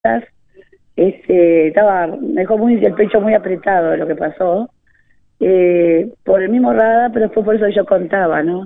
me dejó el pecho muy apretado lo que pasó, por el mismo Rada, pero fue por eso que yo contaba, ¿no?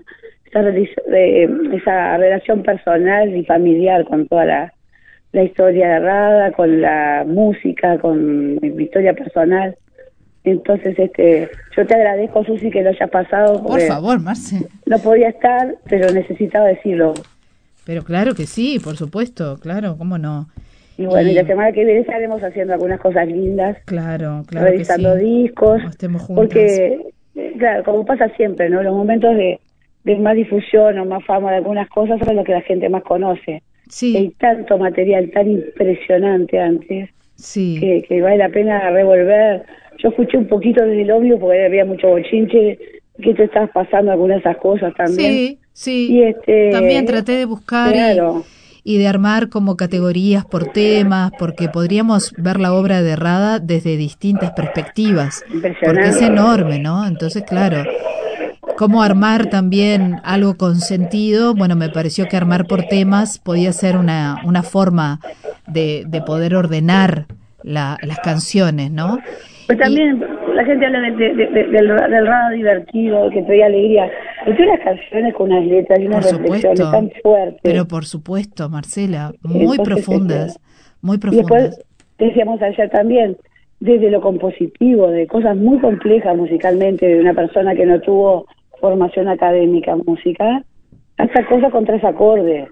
Esa relación personal y familiar con toda la historia de Rada, con la música, con mi historia personal. Entonces, yo te agradezco, Susi, que lo hayas pasado. Por favor, Marce. No podía estar, pero necesitaba decirlo. Pero claro que sí, por supuesto, claro, ¿cómo no? Y bueno, y la semana que viene estaremos haciendo algunas cosas lindas. Claro revisando que sí. discos. Estemos juntas. Porque, claro, como pasa siempre, ¿no? Los momentos de más difusión o más fama de algunas cosas son los que la gente más conoce. Sí. Hay tanto material tan impresionante antes, sí, que vale la pena revolver. Yo escuché un poquito desde el obvio porque había mucho bochinche, que te estabas pasando algunas de esas cosas también. Sí. Y también traté de buscar y de armar como categorías por temas, porque podríamos ver la obra de Rada desde distintas perspectivas, porque es enorme, ¿no? Entonces, claro, cómo armar también algo con sentido. Bueno, me pareció que armar por temas podía ser una forma de poder ordenar las canciones, ¿no? Pues también la gente habla del Rada divertido, que traía alegría. Pero tiene unas canciones con unas letras y unas reflexiones tan fuertes. Pero por supuesto, Marcela, muy profundas, muy profundas. Y después decíamos ayer también, desde lo compositivo, de cosas muy complejas musicalmente, de una persona que no tuvo formación académica musical, hasta cosas con 3 acordes,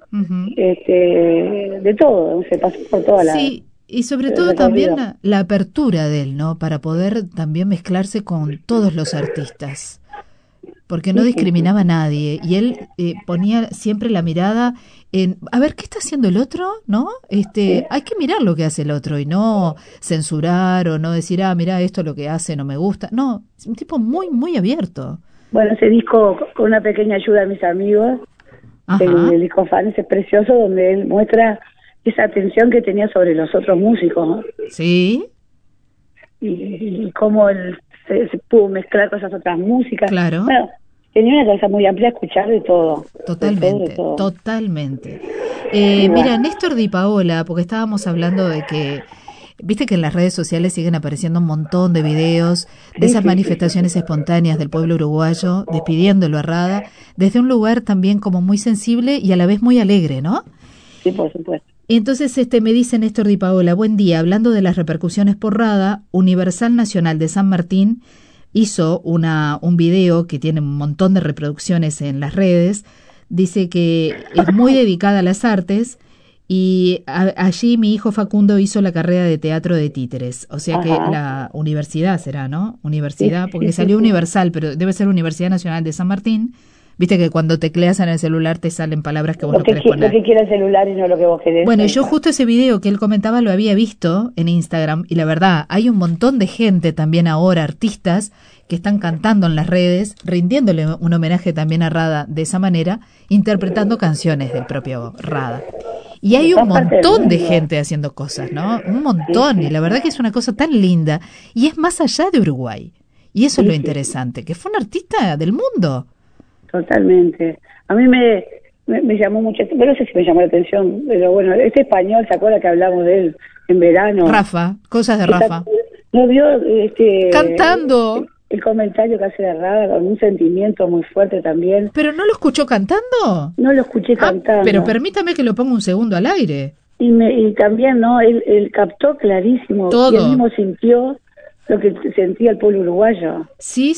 de todo, se pasó por toda la... Sí, y sobre todo también la apertura de él, ¿no? Para poder también mezclarse con todos los artistas, porque no discriminaba a nadie, y él ponía siempre la mirada en, a ver, ¿qué está haciendo el otro? ¿No? Hay que mirar lo que hace el otro y no censurar o no decir, mira, esto es lo que hace, no me gusta. No, es un tipo muy, muy abierto. Bueno, ese disco, con una pequeña ayuda de mis amigos, el disco Fans es precioso, donde él muestra esa atención que tenía sobre los otros músicos, ¿no? Sí. Y cómo él se pudo mezclar con esas otras músicas. Claro. Bueno, tenía una cabeza muy amplia a escuchar de todo. Totalmente, totalmente. Mira, Néstor Di Paola, porque estábamos hablando de que, viste que en las redes sociales siguen apareciendo un montón de videos de esas manifestaciones espontáneas del pueblo uruguayo, despidiéndolo a Rada, desde un lugar también como muy sensible y a la vez muy alegre, ¿no? Sí, por supuesto. Entonces me dice Néstor Di Paola, buen día, hablando de las repercusiones por Rada, Universal Nacional de San Martín hizo un video que tiene un montón de reproducciones en las redes, dice que es muy dedicada a las artes y allí mi hijo Facundo hizo la carrera de teatro de títeres, o sea que la universidad será, ¿no? Universidad, porque salió Universal, pero debe ser Universidad Nacional de San Martín. Viste que cuando tecleas en el celular te salen palabras que vos no querés poner. Lo que quiere el celular y no lo que vos querés. Bueno, yo justo ese video que él comentaba lo había visto en Instagram y la verdad, hay un montón de gente también ahora, artistas, que están cantando en las redes, rindiéndole un homenaje también a Rada de esa manera, interpretando canciones del propio Rada. Y hay un montón de gente haciendo cosas, ¿no? Un montón, y la verdad que es una cosa tan linda. Y es más allá de Uruguay. Y eso es lo interesante, que fue un artista del mundo. Totalmente. A mí me llamó mucho, pero no sé si me llamó la atención, pero bueno, español, ¿se acuerda que hablamos de él en verano? Rafa, cosas de Rafa. ¿No vio cantando? El comentario que hace de Rada con un sentimiento muy fuerte también. ¿Pero no lo escuchó cantando? No lo escuché cantando. Pero permítame que lo ponga un segundo al aire. Y también, ¿no? Él captó clarísimo. Todo. Y él mismo sintió lo que sentía el pueblo uruguayo. Sí.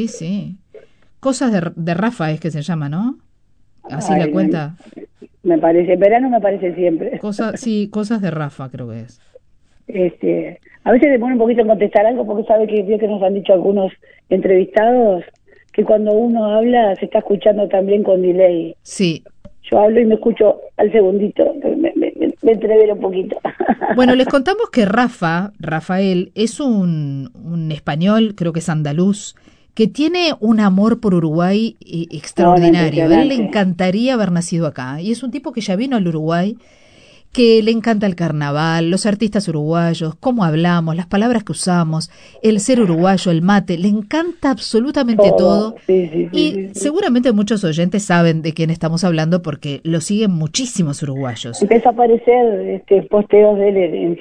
Cosas de Rafa es que se llama, ¿no? Así la cuenta. Me parece, en verano me parece siempre. Cosas de Rafa creo que es. A veces demora un poquito en contestar algo porque sabe que nos han dicho algunos entrevistados que cuando uno habla se está escuchando también con delay. Sí. Yo hablo y me escucho al segundito, me entrevero un poquito. Bueno, les contamos que Rafael, es un español, creo que es andaluz, que tiene un amor por Uruguay extraordinario. A él le encantaría haber nacido acá. Y es un tipo que ya vino al Uruguay, que le encanta el carnaval, los artistas uruguayos, cómo hablamos, las palabras que usamos, el ser uruguayo, el mate, le encanta absolutamente todo. Sí. Seguramente muchos oyentes saben de quién estamos hablando porque lo siguen muchísimos uruguayos. Empieza a aparecer posteos de él